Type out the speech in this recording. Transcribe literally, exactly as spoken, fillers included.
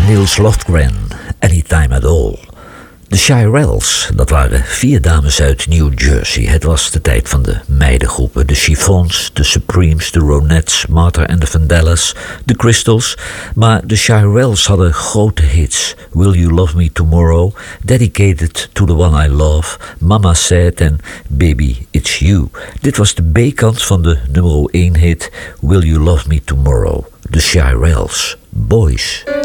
Nils Lofgren, Anytime at All. De Shirelles, dat waren vier dames uit New Jersey. Het was de tijd van de meidengroepen. De Chiffons, de Supremes, de Ronettes, Martha and the Vandellas, de Crystals. Maar de Shirelles hadden grote hits. Will You Love Me Tomorrow, Dedicated to the One I Love, Mama Said en Baby It's You. Dit was de B-kant van de nummer één hit Will You Love Me Tomorrow. De Shirelles, Boys.